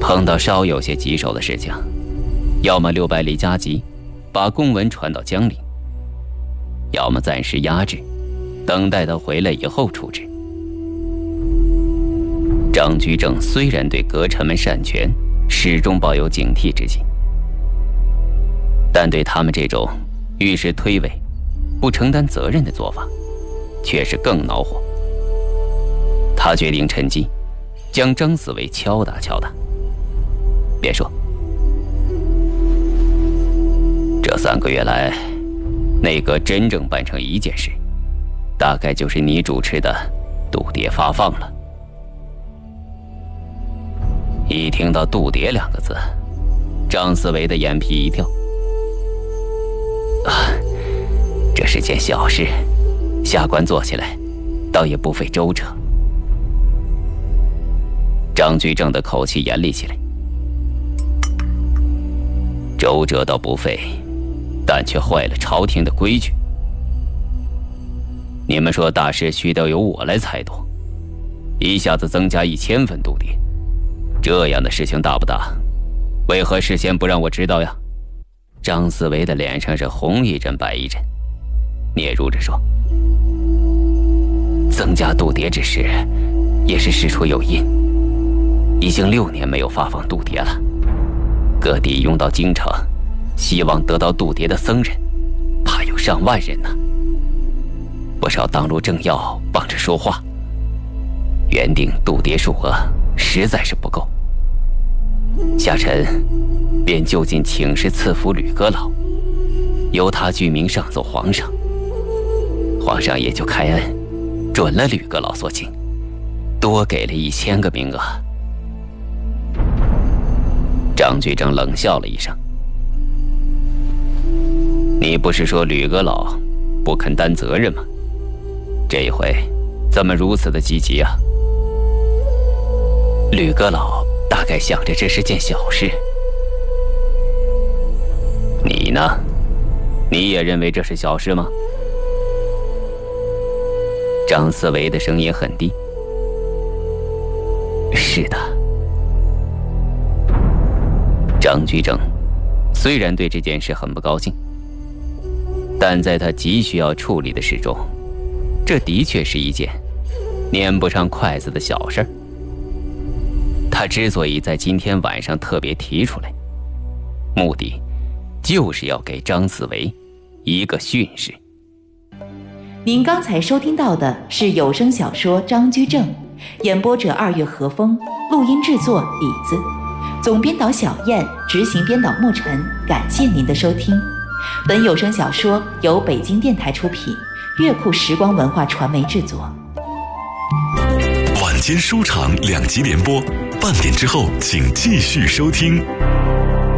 碰到稍有些棘手的事情，要么600里加急，把公文传到江陵，要么暂时压制，等待他回来以后处置。张居正虽然对阁臣们擅权始终抱有警惕之心，但对他们这种遇事推诿、不承担责任的做法，却是更恼火。他决定趁机将张思维敲打敲打。别说，这3个月来，内阁真正办成一件事，大概就是你主持的度牒发放了。一听到度牒2个字，张思维的眼皮一跳。这是件小事，下官做起来倒也不费周折。张居正的口气严厉起来。周折倒不费，但却坏了朝廷的规矩。你们说大事需得由我来裁夺，一下子增加1000份度牒，这样的事情大不大？为何事先不让我知道呀？张思维的脸上是红一阵白一阵，嗫嚅着说：增加度牒之事也是事出有因，已经6年没有发放度牒了，各地拥到京城希望得到度牒的僧人怕有上万人呢，不少当路政要帮着说话，原定度牒数额实在是不够。下臣便就近请示赐福吕阁老，由他具名上奏皇上，皇上也就开恩，准了吕阁老所请，多给了1000个名额。张居正冷笑了一声：你不是说吕阁老不肯担责任吗？这一回怎么如此的积极啊？吕阁老大概想着这是件小事。你呢？你也认为这是小事吗？张思维的声音很低。是的。张居正虽然对这件事很不高兴，但在他急需要处理的事中，这的确是一件粘不上筷子的小事儿。他之所以在今天晚上特别提出来，目的就是要给张思维一个训示。 您刚才收听到的是有声小说《张居正》，演播者2月和风，录音制作李子，总编导小燕，执行编导莫尘。感谢您的收听。本有声小说由北京电台出品，乐库时光文化传媒制作。 晚间书场2集联播，半点之后请继续收听。